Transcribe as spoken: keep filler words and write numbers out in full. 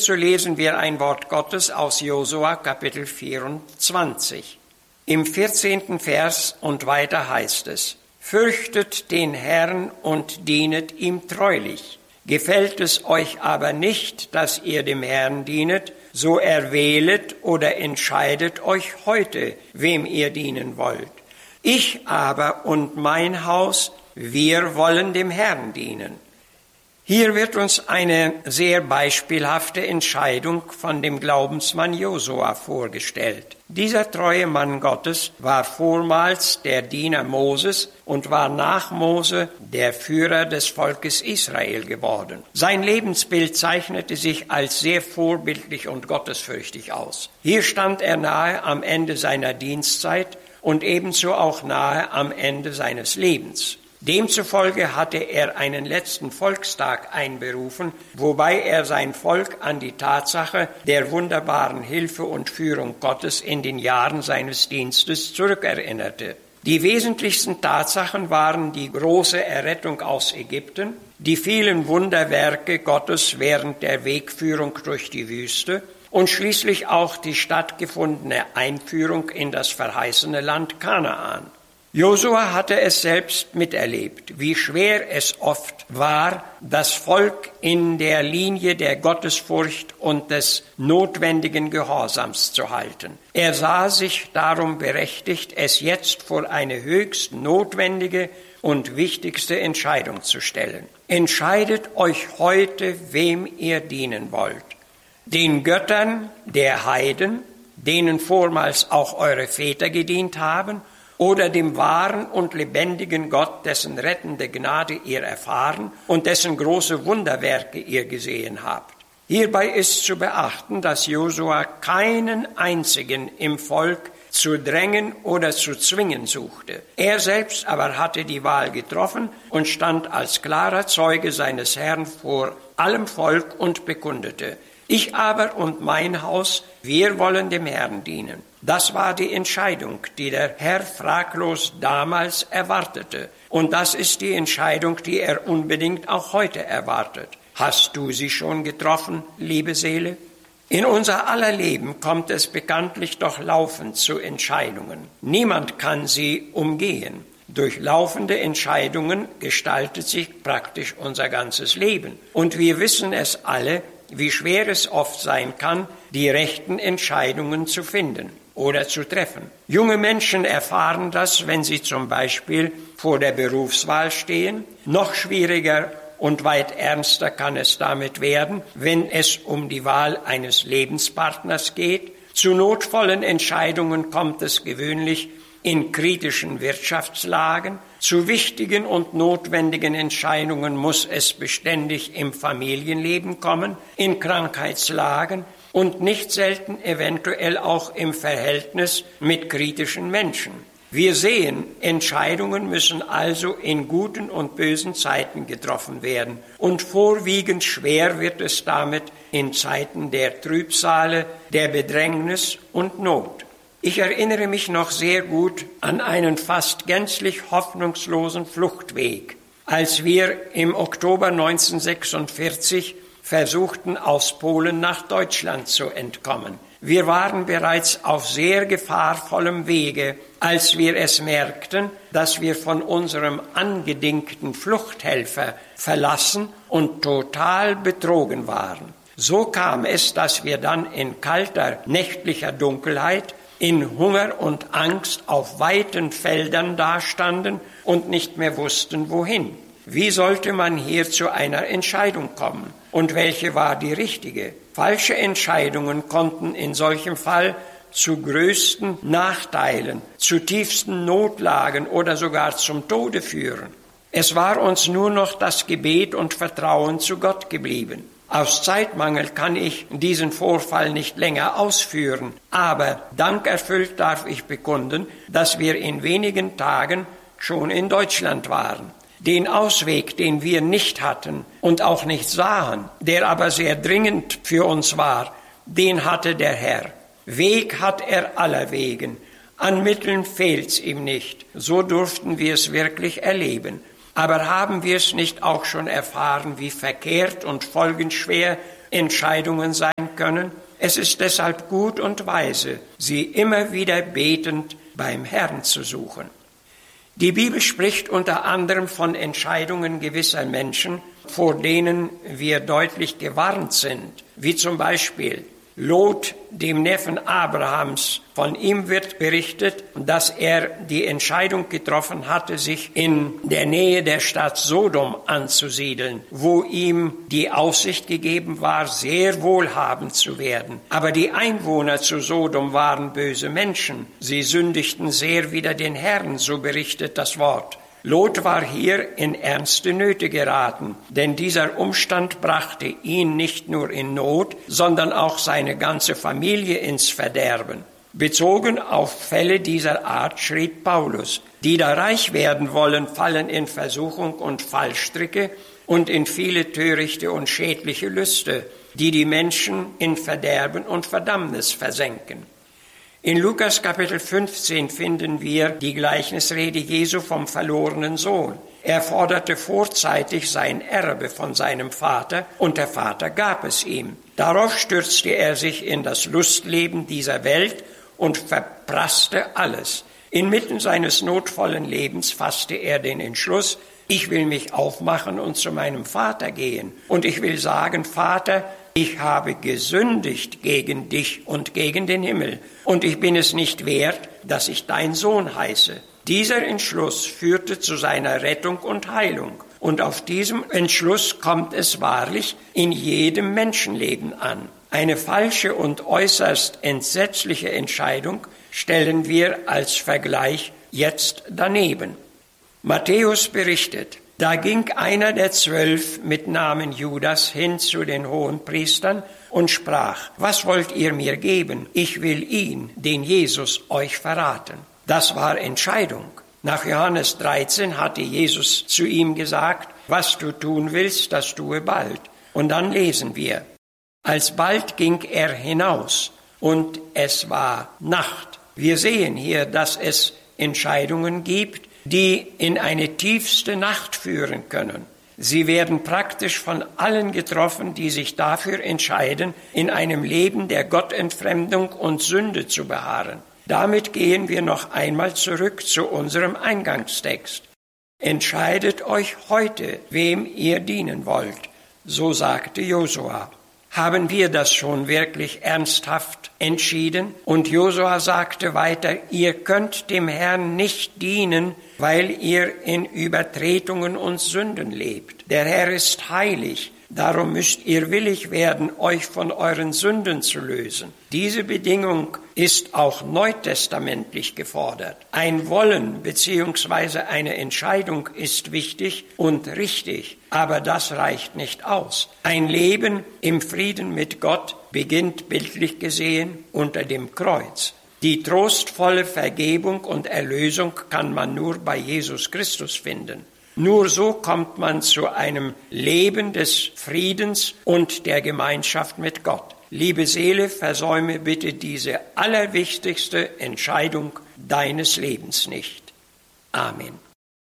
so lesen wir ein Wort Gottes aus Josua Kapitel vierundzwanzig. Im vierzehnten Vers und weiter heißt es: Fürchtet den Herrn und dienet ihm treulich. Gefällt es euch aber nicht, dass ihr dem Herrn dienet, so erwählet oder entscheidet euch heute, wem ihr dienen wollt. Ich aber und mein Haus, wir wollen dem Herrn dienen. Hier wird uns eine sehr beispielhafte Entscheidung von dem Glaubensmann Josua vorgestellt. Dieser treue Mann Gottes war vormals der Diener Moses und war nach Mose der Führer des Volkes Israel geworden. Sein Lebensbild zeichnete sich als sehr vorbildlich und gottesfürchtig aus. Hier stand er nahe am Ende seiner Dienstzeit und ebenso auch nahe am Ende seines Lebens. Demzufolge hatte er einen letzten Volkstag einberufen, wobei er sein Volk an die Tatsache der wunderbaren Hilfe und Führung Gottes in den Jahren seines Dienstes zurückerinnerte. Die wesentlichsten Tatsachen waren die große Errettung aus Ägypten, die vielen Wunderwerke Gottes während der Wegführung durch die Wüste und schließlich auch die stattgefundene Einführung in das verheißene Land Kanaan. Josua hatte es selbst miterlebt, wie schwer es oft war, das Volk in der Linie der Gottesfurcht und des notwendigen Gehorsams zu halten. Er sah sich darum berechtigt, es jetzt vor eine höchst notwendige und wichtigste Entscheidung zu stellen. Entscheidet euch heute, wem ihr dienen wollt. Den Göttern der Heiden, denen vormals auch eure Väter gedient haben, oder dem wahren und lebendigen Gott, dessen rettende Gnade ihr erfahren und dessen große Wunderwerke ihr gesehen habt. Hierbei ist zu beachten, dass Josua keinen einzigen im Volk zu drängen oder zu zwingen suchte. Er selbst aber hatte die Wahl getroffen und stand als klarer Zeuge seines Herrn vor allem Volk und bekundete: Ich aber und mein Haus, wir wollen dem Herrn dienen. Das war die Entscheidung, die der Herr fraglos damals erwartete. Und das ist die Entscheidung, die er unbedingt auch heute erwartet. Hast du sie schon getroffen, liebe Seele? In unser aller Leben kommt es bekanntlich doch laufend zu Entscheidungen. Niemand kann sie umgehen. Durch laufende Entscheidungen gestaltet sich praktisch unser ganzes Leben. Und wir wissen es alle, wie schwer es oft sein kann, die rechten Entscheidungen zu finden oder zu treffen. Junge Menschen erfahren das, wenn sie zum Beispiel vor der Berufswahl stehen. Noch schwieriger und weit ernster kann es damit werden, wenn es um die Wahl eines Lebenspartners geht. Zu notvollen Entscheidungen kommt es gewöhnlich in kritischen Wirtschaftslagen. Zu wichtigen und notwendigen Entscheidungen muss es beständig im Familienleben kommen, in Krankheitslagen und nicht selten eventuell auch im Verhältnis mit kritischen Menschen. Wir sehen, Entscheidungen müssen also in guten und bösen Zeiten getroffen werden. Und vorwiegend schwer wird es damit in Zeiten der Trübsale, der Bedrängnis und Not. Ich erinnere mich noch sehr gut an einen fast gänzlich hoffnungslosen Fluchtweg, als wir im Oktober neunzehnhundertsechsundvierzig versuchten, aus Polen nach Deutschland zu entkommen. Wir waren bereits auf sehr gefahrvollem Wege, als wir es merkten, dass wir von unserem angedingten Fluchthelfer verlassen und total betrogen waren. So kam es, dass wir dann in kalter nächtlicher Dunkelheit, in Hunger und Angst auf weiten Feldern dastanden und nicht mehr wussten, wohin. Wie sollte man hier zu einer Entscheidung kommen? Und welche war die richtige? Falsche Entscheidungen konnten in solchem Fall zu größten Nachteilen, zu tiefsten Notlagen oder sogar zum Tode führen. Es war uns nur noch das Gebet und Vertrauen zu Gott geblieben. Aus Zeitmangel kann ich diesen Vorfall nicht länger ausführen, aber dankerfüllt darf ich bekunden, dass wir in wenigen Tagen schon in Deutschland waren. Den Ausweg, den wir nicht hatten und auch nicht sahen, der aber sehr dringend für uns war, den hatte der Herr. Weg hat er aller Wegen, an Mitteln fehlt's ihm nicht, so durften wir es wirklich erleben. Aber haben wir es nicht auch schon erfahren, wie verkehrt und folgenschwer Entscheidungen sein können. Es ist deshalb gut und weise, sie immer wieder betend beim Herrn zu suchen. Die Bibel spricht unter anderem von Entscheidungen gewisser Menschen, vor denen wir deutlich gewarnt sind, wie zum Beispiel Lot, dem Neffen Abrahams. Von ihm wird berichtet, dass er die Entscheidung getroffen hatte, sich in der Nähe der Stadt Sodom anzusiedeln, wo ihm die Aussicht gegeben war, sehr wohlhabend zu werden. Aber die Einwohner zu Sodom waren böse Menschen. Sie sündigten sehr wider den Herrn, so berichtet das Wort. Lot war hier in ernste Nöte geraten, denn dieser Umstand brachte ihn nicht nur in Not, sondern auch seine ganze Familie ins Verderben. Bezogen auf Fälle dieser Art schrieb Paulus: Die da reich werden wollen, fallen in Versuchung und Fallstricke und in viele törichte und schädliche Lüste, die die Menschen in Verderben und Verdammnis versenken. In Lukas Kapitel fünfzehn finden wir die Gleichnisrede Jesu vom verlorenen Sohn. Er forderte vorzeitig sein Erbe von seinem Vater, und der Vater gab es ihm. Darauf stürzte er sich in das Lustleben dieser Welt und verprasste alles. Inmitten seines notvollen Lebens fasste er den Entschluss: Ich will mich aufmachen und zu meinem Vater gehen. Und ich will sagen: Vater, ich habe gesündigt gegen dich und gegen den Himmel, und ich bin es nicht wert, dass ich dein Sohn heiße. Dieser Entschluss führte zu seiner Rettung und Heilung. Und auf diesem Entschluss kommt es wahrlich in jedem Menschenleben an. Eine falsche und äußerst entsetzliche Entscheidung stellen wir als Vergleich jetzt daneben. Matthäus berichtet: Da ging einer der Zwölf mit Namen Judas hin zu den Hohenpriestern und sprach: Was wollt ihr mir geben? Ich will ihn, den Jesus, euch verraten. Das war Entscheidung. Nach Johannes dreizehn hatte Jesus zu ihm gesagt: Was du tun willst, das tue bald. Und dann lesen wir: Alsbald ging er hinaus, und es war Nacht. Wir sehen hier, dass es Entscheidungen gibt, die in eine tiefste Nacht führen können. Sie werden praktisch von allen getroffen, die sich dafür entscheiden, in einem Leben der Gottentfremdung und Sünde zu beharren. Damit gehen wir noch einmal zurück zu unserem Eingangstext. Entscheidet euch heute, wem ihr dienen wollt, so sagte Josua. Haben wir das schon wirklich ernsthaft entschieden? Und Josua sagte weiter: Ihr könnt dem Herrn nicht dienen, weil ihr in Übertretungen und Sünden lebt. Der Herr ist heilig, darum müsst ihr willig werden, euch von euren Sünden zu lösen. Diese Bedingung ist auch neutestamentlich gefordert. Ein Wollen bzw. eine Entscheidung ist wichtig und richtig, aber das reicht nicht aus. Ein Leben im Frieden mit Gott beginnt bildlich gesehen unter dem Kreuz. Die trostvolle Vergebung und Erlösung kann man nur bei Jesus Christus finden. Nur so kommt man zu einem Leben des Friedens und der Gemeinschaft mit Gott. Liebe Seele, versäume bitte diese allerwichtigste Entscheidung deines Lebens nicht. Amen.